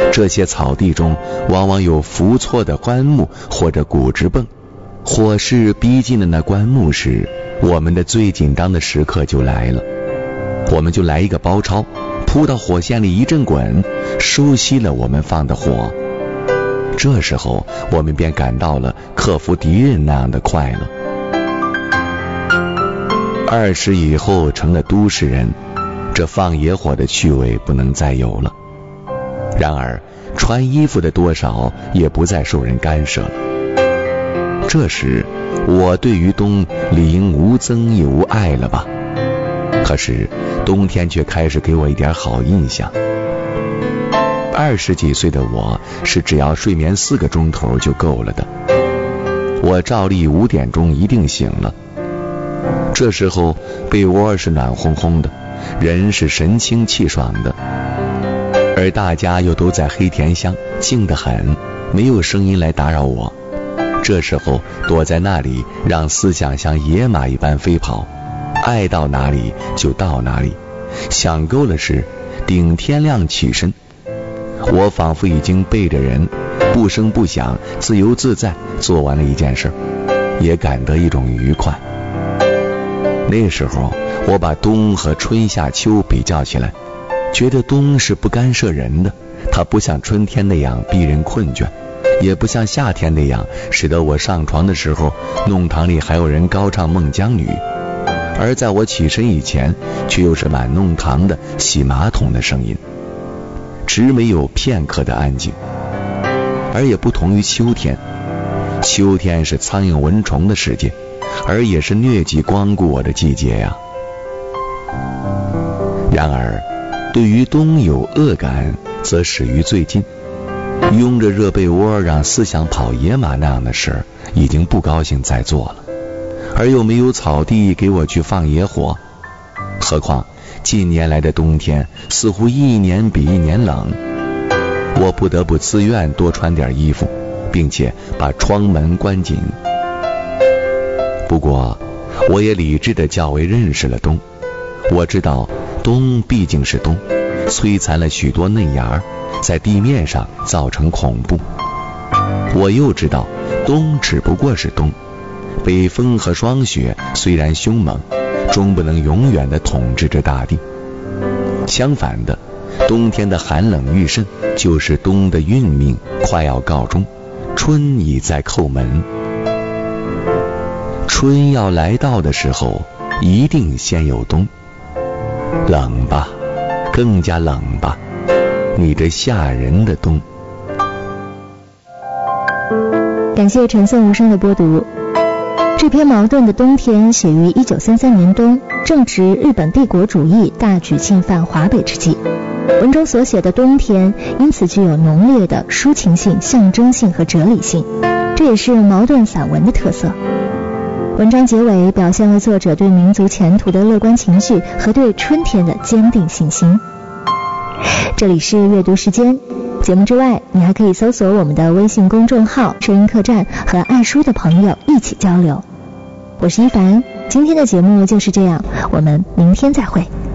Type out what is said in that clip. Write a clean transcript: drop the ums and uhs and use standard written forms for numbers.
这些草地中往往有伏错的棺木或者骨直泵。火势逼近了那棺木时，我们的最紧张的时刻就来了。我们就来一个包抄，扑到火线里一阵滚，收熄了我们放的火。这时候我们便感到了克服敌人那样的快乐。20以后成了都市人，这放野火的趣味不能再有了。然而穿衣服的多少也不再受人干涉了。这时我对于冬理应无憎也无爱了吧？可是冬天却开始给我一点好印象。20几岁的我是只要睡眠4个钟头就够了的。我照例5点钟一定醒了。这时候被窝是暖烘烘的，人是神清气爽的，而大家又都在黑田乡，静得很，没有声音来打扰我。这时候躲在那里，让思想像野马一般飞跑，爱到哪里就到哪里，想够了事，顶天亮起身。我仿佛已经背着人，不声不响，自由自在做完了一件事，也感得一种愉快。那时候我把冬和春夏秋比较起来，觉得冬是不干涉人的，它不像春天那样逼人困倦，也不像夏天那样使得我上床的时候弄堂里还有人高唱孟姜女，而在我起身以前却又是满弄堂的洗马桶的声音，只没有片刻的安静。而也不同于秋天，秋天是苍蝇蚊虫的世界，而也是疟疾光顾我的季节呀。然而对于冬有恶感，则始于最近。拥着热被窝让思想跑野马那样的事已经不高兴再做了，而又没有草地给我去放野火。何况近年来的冬天似乎一年比一年冷，我不得不自愿多穿点衣服，并且把窗门关紧。不过我也理智地较为认识了冬，我知道冬毕竟是冬，摧残了许多嫩芽，在地面上造成恐怖。我又知道冬只不过是冬，北风和霜雪虽然凶猛，终不能永远地统治着大地。相反的，冬天的寒冷愈甚，就是冬的运命快要告终，春已在叩门。春要来到的时候，一定先有冬。冷吧，更加冷吧，你这吓人的冬。 感谢陈颂无声的播读。这篇矛盾的冬天写于1933年冬，正值日本帝国主义大举侵犯华北之际。文中所写的冬天因此具有浓烈的抒情性、象征性和哲理性，这也是矛盾散文的特色。文章结尾表现了作者对民族前途的乐观情绪和对春天的坚定信心。这里是阅读时间，节目之外你还可以搜索我们的微信公众号声音客栈，和爱书的朋友一起交流。我是一凡，今天的节目就是这样，我们明天再会。